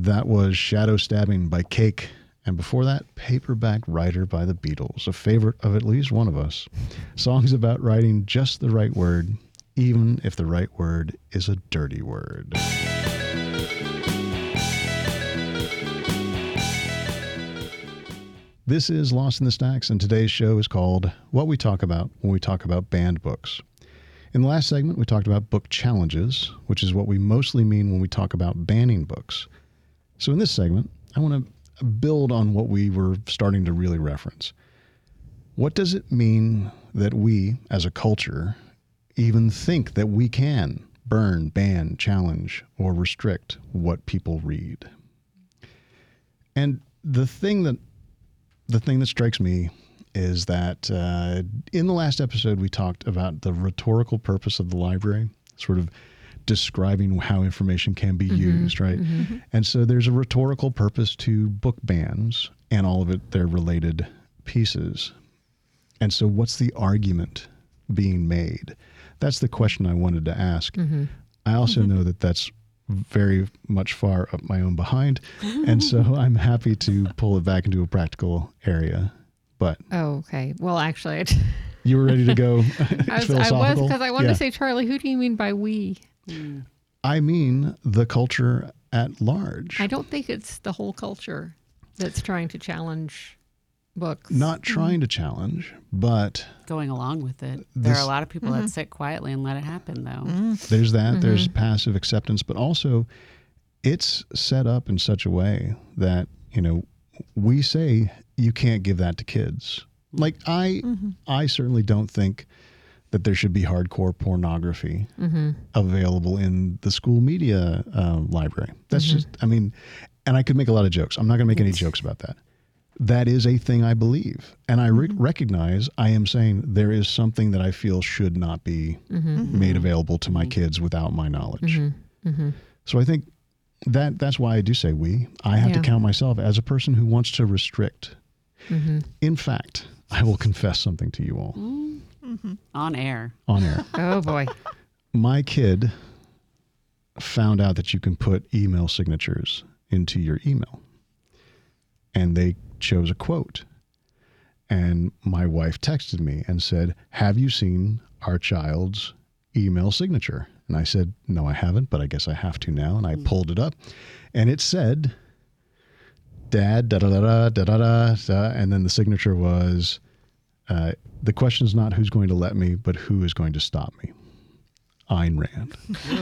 That was Shadow Stabbing by Cake. And before that, Paperback Writer by the Beatles, a favorite of at least one of us. Songs about writing just the right word, even if the right word is a dirty word. This is Lost in the Stacks, and today's show is called What We Talk About When We Talk About Banned Books. In the last segment, we talked about book challenges, which is what we mostly mean when we talk about banning books. So in this segment, I want to build on what we were starting to really reference. What does it mean that we, as a culture, even think that we can burn, ban, challenge, or restrict what people read? And the thing that strikes me is that in the last episode, we talked about the rhetorical purpose of the library, sort of describing how information can be used, right? Mm-hmm. And so there's a rhetorical purpose to book bans and all of their related pieces. And so what's the argument being made? That's the question I wanted to ask. Mm-hmm. I also know that that's very much far up my own behind. And so I'm happy to pull it back into a practical area. But okay. Well, actually, you were ready to go I was philosophical? because I wanted to say, Charlie, who do you mean by we? I mean the culture at large. I don't think it's the whole culture that's trying to challenge books. Not trying to challenge, but going along with it. There are a lot of people that sit quietly and let it happen, though. There's that. There's passive acceptance, but also it's set up in such a way that, we say you can't give that to kids. Like I certainly don't think that there should be hardcore pornography available in the school media library. That's just, and I could make a lot of jokes. I'm not going to make any jokes about that. That is a thing I believe. And I recognize I am saying there is something that I feel should not be made available to my kids without my knowledge. So I think that's why I do say we. I have to count myself as a person who wants to restrict. In fact, I will confess something to you all. On air. On air. Oh, boy. My kid found out that you can put email signatures into your email. And they chose a quote. And my wife texted me and said, "Have you seen our child's email signature?" And I said, "No, I haven't, but I guess I have to now." And I pulled it up and it said, "Dad, da-da-da-da, da-da-da, da," and then the signature was, "The question is not who's going to let me, but who is going to stop me. Ayn Rand."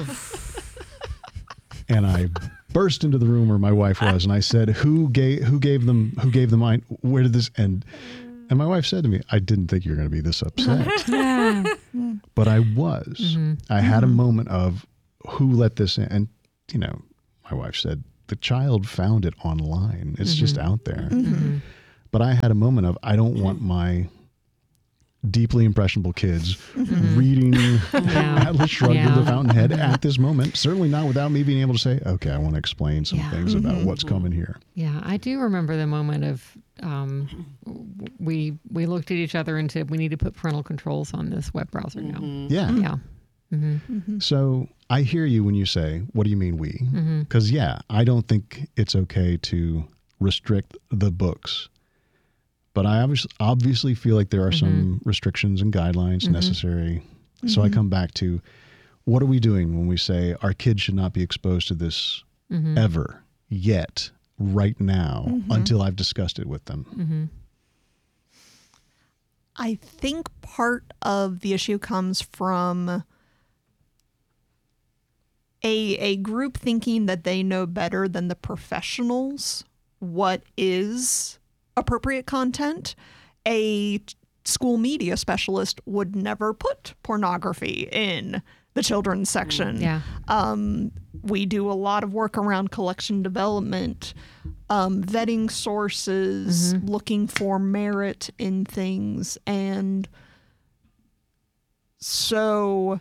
And I burst into the room where my wife was, and I said, who gave them Ayn? Where did this end? And my wife said to me, "I didn't think you were going to be this upset." But I was. I had a moment of who let this in. And, my wife said, the child found it online. It's just out there. But I had a moment of, I don't want my deeply impressionable kids reading Atlas Shrugged with the Fountainhead at this moment. Certainly not without me being able to say, okay, I want to explain some things about what's coming here. Yeah, I do remember the moment of we looked at each other and said, we need to put parental controls on this web browser now. Yeah. So I hear you when you say, what do you mean we? Because, I don't think it's okay to restrict the books. But I obviously feel like there are some restrictions and guidelines necessary. So I come back to, what are we doing when we say our kids should not be exposed to this ever, yet, right now, until I've discussed it with them? I think part of the issue comes from a group thinking that they know better than the professionals what is appropriate content. A school media specialist would never put pornography in the children's section. We do a lot of work around collection development, vetting sources, looking for merit in things. And so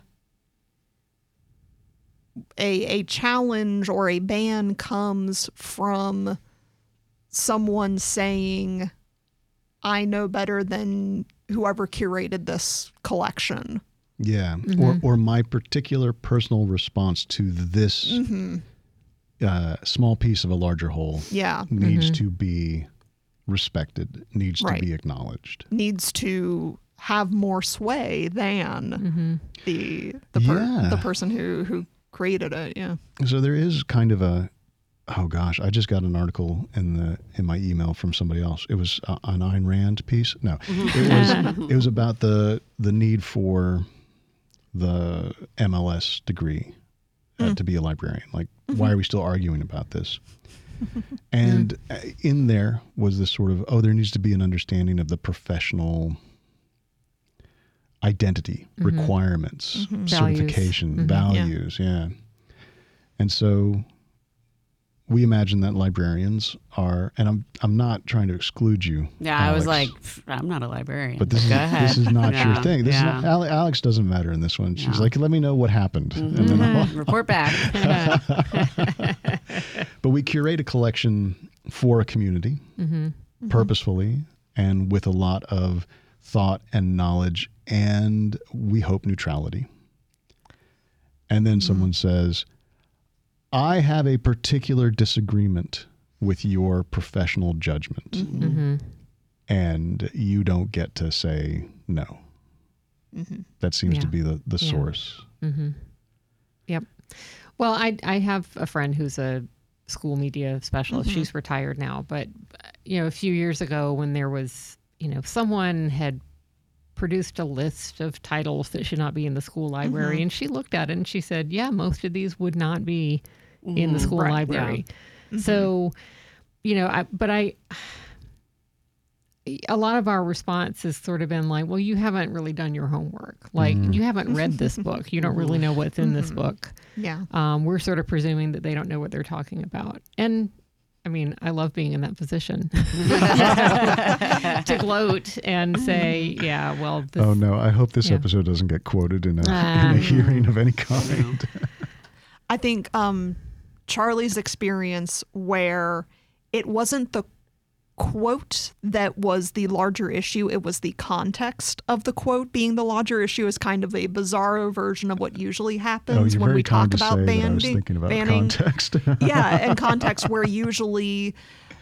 a challenge or a ban comes from someone saying, I know better than whoever curated this collection. Yeah. Or my particular personal response to this small piece of a larger whole Yeah. needs to be respected, needs to be acknowledged. Needs to have more sway than the person who created it. Yeah. So there is kind of a, oh gosh, I just got an article in my email from somebody else. It was an Ayn Rand piece. No, it was about the need for the MLS degree to be a librarian. Like, why are we still arguing about this? And in there was this sort of, there needs to be an understanding of the professional identity, requirements, certification, values. Yeah. And so we imagine that librarians are, and I'm not trying to exclude you. Yeah, Alex, I was like, I'm not a librarian. but this is not your thing. This is not, Alex doesn't matter in this one. She's like, let me know what happened, and then report back. But we curate a collection for a community, purposefully, and with a lot of thought and knowledge, and we hope neutrality. And then someone says, I have a particular disagreement with your professional judgment, and you don't get to say no. That seems to be the source. Yep. Well, I have a friend who's a school media specialist. She's retired now, but a few years ago when there was, someone had produced a list of titles that should not be in the school library, and she looked at it and she said, yeah, most of these would not be in the school library. Yeah. So, a lot of our response has sort of been like, well, you haven't really done your homework. Like, you haven't read this book. You don't really know what's in this book. Yeah. We're sort of presuming that they don't know what they're talking about. And I mean, I love being in that position to gloat and say, yeah, well. Oh, no. I hope this episode doesn't get quoted in a hearing of any kind. I think Charlie's experience where it wasn't the quote that was the larger issue, it was the context of the quote being the larger issue is kind of a bizarro version of what usually happens when we talk about banning. I was thinking about context. Yeah, and context where usually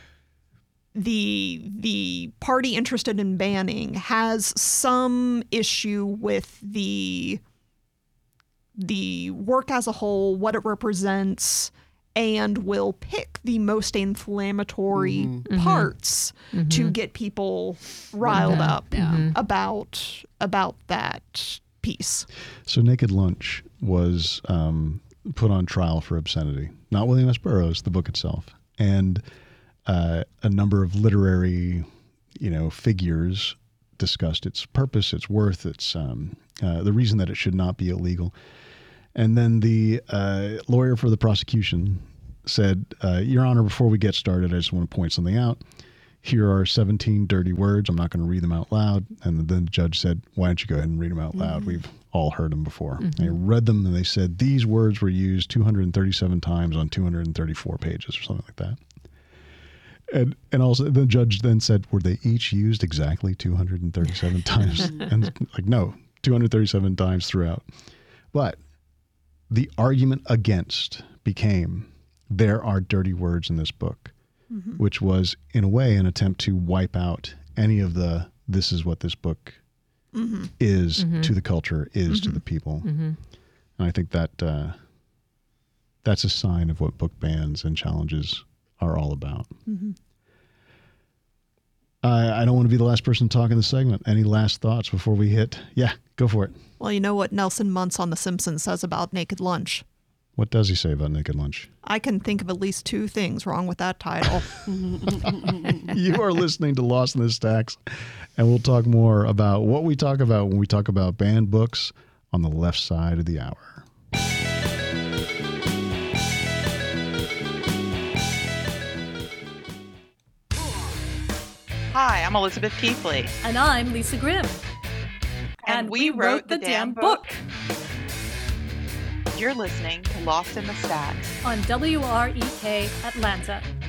the party interested in banning has some issue with the work as a whole, what it represents, and will pick the most inflammatory parts to get people riled up about that piece. So Naked Lunch was put on trial for obscenity. Not William S. Burroughs, the book itself. And a number of literary, figures discussed its purpose, its worth, its the reason that it should not be illegal. And then the lawyer for the prosecution said, Your Honor, before we get started, I just want to point something out. Here are 17 dirty words. I'm not going to read them out loud. And then the judge said, why don't you go ahead and read them out loud? We've all heard them before. They read them and they said, these words were used 237 times on 234 pages or something like that. And also the judge then said, were they each used exactly 237 times? And like, no, 237 times throughout. But the argument against became, there are dirty words in this book, which was, in a way, an attempt to wipe out any of this is what this book is to the culture, is to the people. And I think that that's a sign of what book bans and challenges are all about. I don't want to be the last person to talk in the segment. Any last thoughts before we hit? Yeah, go for it. Well, you know what Nelson Muntz on The Simpsons says about Naked Lunch. What does he say about Naked Lunch? I can think of at least two things wrong with that title. You are listening to Lost in the Stacks, and we'll talk more about what we talk about when we talk about banned books on the left side of the hour. Hi, I'm Elizabeth Keithley. And I'm Lisa Grimm. And we wrote the damn book. You're listening to Lost in the Stacks on WREK Atlanta.